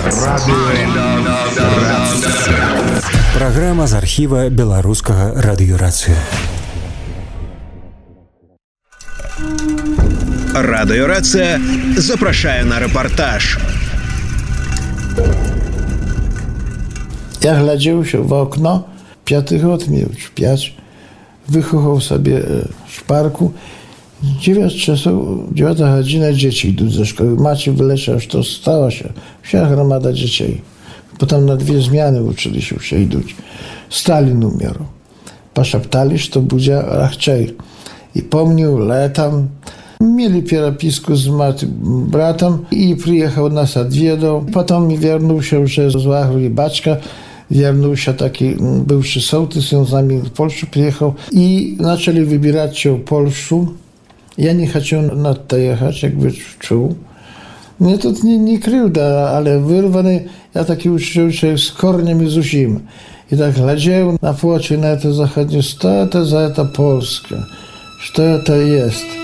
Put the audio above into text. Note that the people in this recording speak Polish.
Праграма з архіва беларускага радыёрацыі. Радыёрацыя запрашае на рэпартаж. Ja глядзеў się w okno, 5 rok miał, 5. Wychował sobie w parku. 9 godzina dzieci idą ze szkoły. Maciej wyleciał, to stała się wся gromada dzieci. Potem na 2 zmiany uczyli się iść. Stalin umierł. Poszeptali, że to będzie rachczej. I pomnił letam. Mieli pieropisku z bratem i przyjechał nas odwiedził. Potem wiernuł się już z Łachry Baczka. Wiernuł się taki bywszy sołtys, on z nami w Polsce przyjechał i zaczęli wybierać się w Polsce. Ja nie chciałem na to jechać, jakby czuł. Mnie to nie krywda, ale wyrwany, ja taki uczył się z korniem i z usim. I tak глядел na płocie, na to zachodnie, co to za ta Polska, co to jest.